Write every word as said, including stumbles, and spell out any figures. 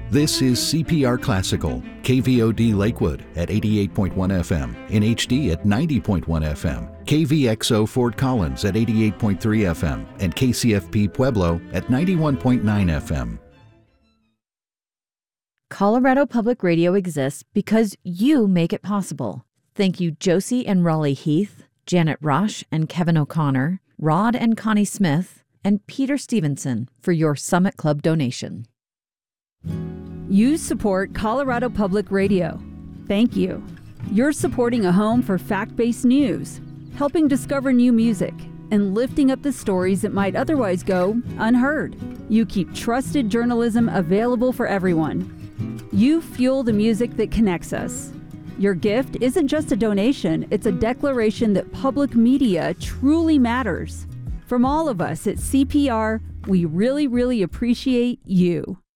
This is C P R Classical, K V O D Lakewood at eighty-eight point one F M, in H D at ninety point one F M, K V X O Fort Collins at eighty-eight point three F M, and K C F P Pueblo at ninety-one point nine F M. Colorado Public Radio exists because you make it possible. Thank you, Josie and Raleigh Heath, Janet Rush and Kevin O'Connor, Rod and Connie Smith, and Peter Stevenson for your Summit Club donation. You support Colorado Public Radio. Thank you. You're supporting a home for fact-based news, helping discover new music, and lifting up the stories that might otherwise go unheard. You keep trusted journalism available for everyone. You fuel the music that connects us. Your gift isn't just a donation, it's a declaration that public media truly matters. From all of us at C P R, we really, really appreciate you.